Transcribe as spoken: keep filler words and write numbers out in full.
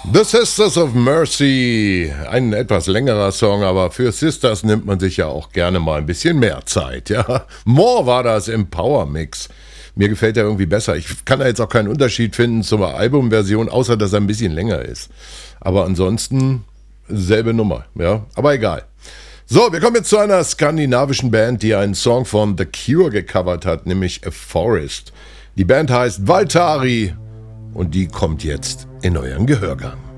The Sisters of Mercy, ein etwas längerer Song, aber für Sisters nimmt man sich ja auch gerne mal ein bisschen mehr Zeit. Ja, More war das im Power Mix. Mir gefällt er irgendwie besser. Ich kann da jetzt auch keinen Unterschied finden zur Albumversion, außer dass er ein bisschen länger ist. Aber ansonsten selbe Nummer, ja, aber egal. So, wir kommen jetzt zu einer skandinavischen Band, die einen Song von The Cure gecovert hat, nämlich A Forest. Die Band heißt Valtari und die kommt jetzt in euren Gehörgang.